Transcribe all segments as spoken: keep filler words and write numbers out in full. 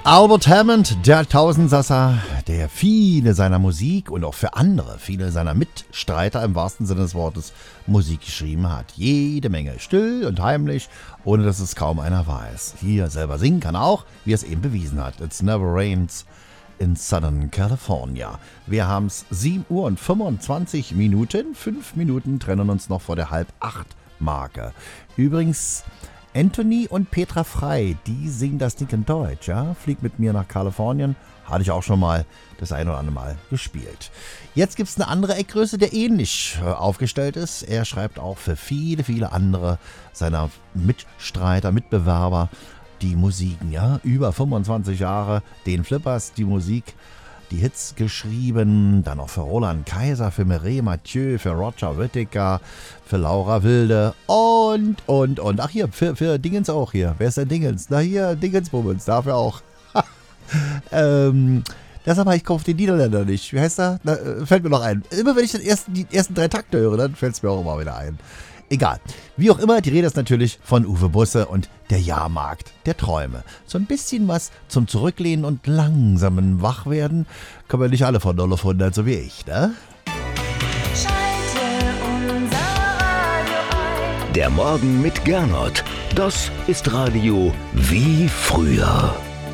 Albert Hammond, der Tausendsasser, der viele seiner Musik und auch für andere, viele seiner Mitstreiter im wahrsten Sinne des Wortes Musik geschrieben hat. Jede Menge, still und heimlich, ohne dass es kaum einer weiß. Hier selber singen kann er auch, wie er es eben bewiesen hat. It's never rains in Southern California. Wir haben es sieben Uhr und fünfundzwanzig Minuten. Fünf Minuten trennen uns noch vor der halb acht Marke. Übrigens, Anthony und Petra Frei, die singen das Ding in Deutsch, ja? Flieg mit mir nach Kalifornien, hatte ich auch schon mal das ein oder andere Mal gespielt. Jetzt gibt es eine andere Eckgröße, der ähnlich äh, aufgestellt ist. Er schreibt auch für viele, viele andere seiner Mitstreiter, Mitbewerber die Musiken, ja? Über fünfundzwanzig Jahre, den Flippers, die Musik, die Hits geschrieben, dann auch für Roland Kaiser, für Mireille Mathieu, für Roger Whittaker, für Laura Wilde und, und, und. Ach hier, für, für Dingens auch hier. Wer ist denn Dingens? Na hier, Dingensbummens, dafür auch. ähm, deshalb habe ich auf den Niederländer nicht. Wie heißt er? Na, fällt mir noch ein. Immer wenn ich den ersten, die ersten drei Takte höre, dann fällt es mir auch immer wieder ein. Egal. Wie auch immer, die Rede ist natürlich von Uwe Busse und der Jahrmarkt der Träume. So ein bisschen was zum Zurücklehnen und langsamen Wachwerden können wir nicht alle von null auf hundert, so wie ich, ne? Schalte unser Radio ein. Der Morgen mit Gernot. Das ist Radio wie früher.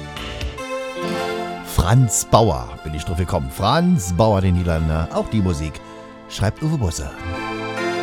Franz Bauer bin ich drauf gekommen. Franz Bauer, den Niederländer. Auch die Musik schreibt Uwe Busse.